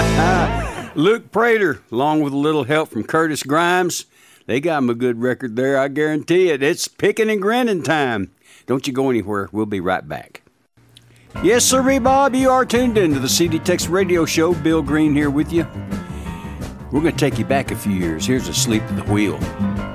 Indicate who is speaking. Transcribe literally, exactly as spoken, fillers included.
Speaker 1: Luke Prater, along with a little help from Curtis Grimes. They got him a good record there, I guarantee it. It's picking and grinning time. Don't you go anywhere. We'll be right back. Yes, sir, Bob, you are tuned in to the C D Tex Radio Show. Bill Green here with you. We're going to take you back a few years. Here's Asleep at the Wheel.